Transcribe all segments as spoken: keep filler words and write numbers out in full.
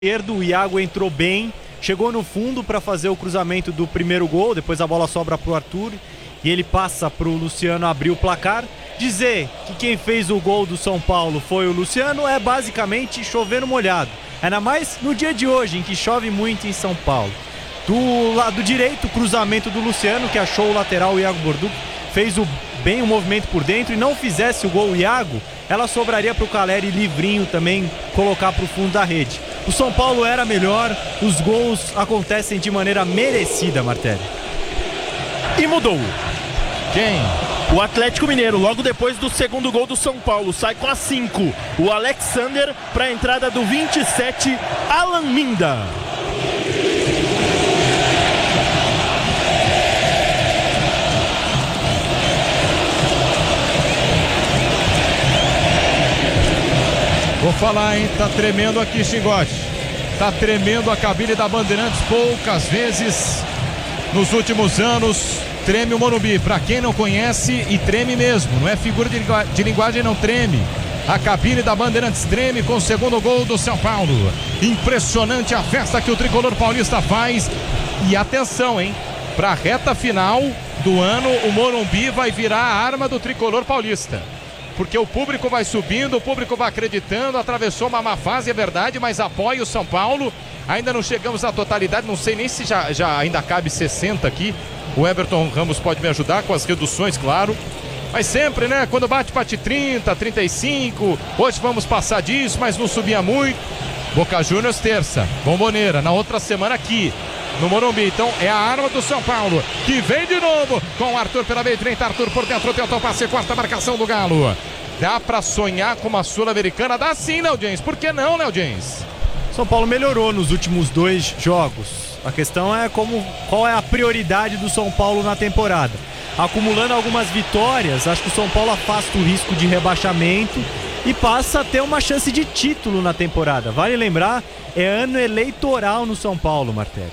esquerdo, o Iago entrou bem, chegou no fundo para fazer o cruzamento do primeiro gol, depois a bola sobra para o Arthur e ele passa para o Luciano abrir o placar. Dizer que quem fez o gol do São Paulo foi o Luciano é basicamente chover no molhado, ainda mais no dia de hoje em que chove muito em São Paulo. Do lado direito, o cruzamento do Luciano, que achou o lateral, o Iago Borduc, fez o, bem o movimento por dentro, e não fizesse o gol o Iago, ela sobraria para o Caleri livrinho também colocar para o fundo da rede. O São Paulo era melhor, os gols acontecem de maneira merecida, Martelli. E mudou. Quem? O Atlético Mineiro, logo depois do segundo gol do São Paulo, sai com a cinco. O Alexander para a entrada do vinte e sete, Alan Minda. Vou falar, hein? Tá tremendo aqui, Xingote. Tá tremendo a cabine da Bandeirantes. Poucas vezes nos últimos anos treme o Morumbi. Pra quem não conhece, e treme mesmo. Não é figura de, lingu... de linguagem, não treme. A cabine da Bandeirantes treme com o segundo gol do São Paulo. Impressionante a festa que o tricolor paulista faz. E atenção, hein? Pra reta final do ano, o Morumbi vai virar a arma do tricolor paulista. Porque o público vai subindo, o público vai acreditando, atravessou uma má fase, é verdade, mas apoia o São Paulo. Ainda não chegamos à totalidade, não sei nem se já, já ainda cabe sessenta aqui. O Everton Ramos pode me ajudar com as reduções, claro. Mas sempre, né? Quando bate, bate trinta, trinta e cinco. Hoje vamos passar disso, mas não subia muito. Boca Juniors terça, Bomboneira, na outra semana aqui no Morumbi. Então é a arma do São Paulo, que vem de novo com o Arthur pela meia direita. Arthur por dentro, tentou o passe, quarta marcação do Galo. Dá pra sonhar com uma Sul-Americana? Dá sim, Léo James. Por que não, Léo James? São Paulo melhorou nos últimos dois jogos. A questão é como, qual é a prioridade do São Paulo na temporada. Acumulando algumas vitórias, acho que o São Paulo afasta o risco de rebaixamento e passa a ter uma chance de título na temporada. Vale lembrar, é ano eleitoral no São Paulo, Martelli.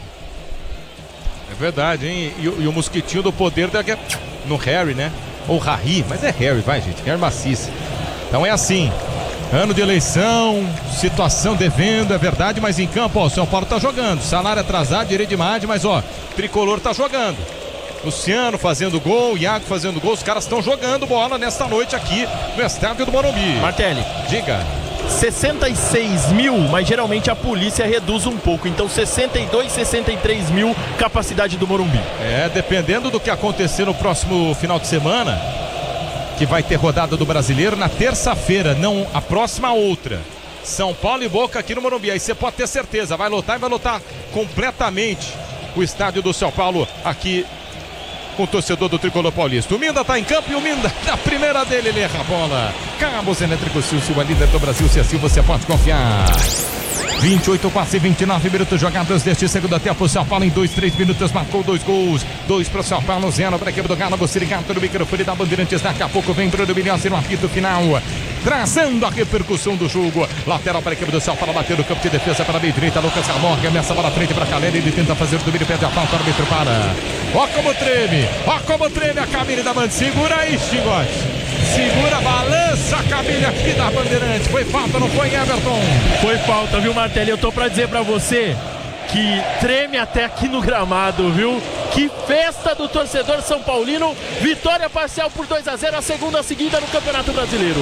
É verdade, hein? E, e o mosquitinho do poder daqui no Harry, né? Ou Harry, mas é Harry, vai, gente. Harry maciça. Então é assim. Ano de eleição, situação devendo, é verdade, mas em campo, ó, o São Paulo tá jogando. Salário atrasado, direito de imagem, mas ó, tricolor tá jogando. Luciano fazendo gol, Iago fazendo gol, os caras estão jogando bola nesta noite aqui no estádio do Morumbi. Martelli, diga. sessenta e seis mil, mas geralmente a polícia reduz um pouco, então sessenta e dois, sessenta e três mil capacidade do Morumbi. É, dependendo do que acontecer no próximo final de semana, que vai ter rodada do Brasileiro na terça-feira, não a próxima outra. São Paulo e Boca aqui no Morumbi, aí você pode ter certeza, vai lotar e vai lotar completamente o estádio do São Paulo aqui com o torcedor do tricolor paulista. O Minda tá em campo e o Minda, na primeira dele, ele erra a bola. Cabos Elétricos Sil, a líder do Brasil, se assim você pode confiar. vinte e oito, quase vinte e nove minutos jogados deste segundo tempo. O São Paulo em dois, três minutos marcou dois gols. Dois para o São Paulo, zero para a equipe do Galo. Você ligado no microfone da Bandeirantes. Daqui a pouco vem Bruno Milhões no apito final, trazendo a repercussão do jogo. Lateral para a equipe do São Paulo, bateu no campo de defesa para a meia direita. Lucas Armor remessa a bola frente para Caleri. Ele tenta fazer o domínio, pede a falta, o árbitro para. Ó como treme, ó como treme a cabine da Band. Segura aí, Xingote. Segura, balança a cabine aqui da Bandeirantes. Foi falta, não foi, Everton? Foi falta, viu, Martelli? Eu tô pra dizer pra você que treme até aqui no gramado, viu? Que festa do torcedor São Paulino. Vitória parcial por dois a zero, a segunda seguida no Campeonato Brasileiro.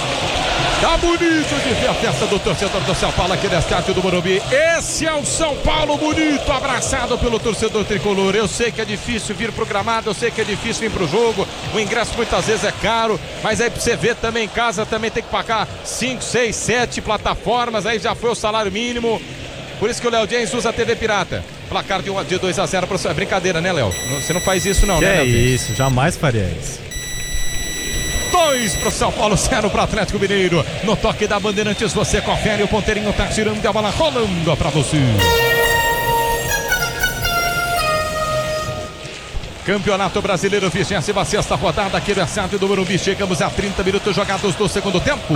Tá bonito de ver a festa do torcedor do São Paulo aqui no estádio do Morumbi. Esse é o São Paulo bonito, abraçado pelo torcedor tricolor. Eu sei que é difícil vir pro gramado, eu sei que é difícil vir pro jogo. O ingresso muitas vezes é caro, mas aí pra você ver também em casa também tem que pagar cinco, seis, sete plataformas, aí já foi o salário mínimo. Por isso que o Léo James usa a T V Pirata. Placar de, um, de dois a zero. É brincadeira, né, Léo? Você não faz isso não, que né, é Léo? Isso, jamais faria isso. dois para o São Paulo, zero para o Atlético Mineiro. No toque da Bandeirantes você confere, o ponteirinho tá tirando e a bola rolando para você. Campeonato Brasileiro, vigésima sexta rodada aqui no estádio do Morumbi. Chegamos a trinta minutos jogados do segundo tempo.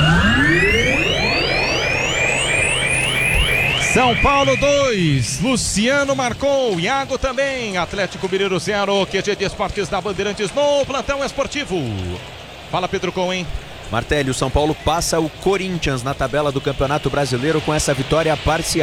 São Paulo dois, Luciano marcou, Iago também. Atlético Mineiro zero, Q G de Esportes da Bandeirantes no plantão esportivo. Fala, Pedro Cohen. Martelli, o São Paulo passa o Corinthians na tabela do Campeonato Brasileiro com essa vitória parcial.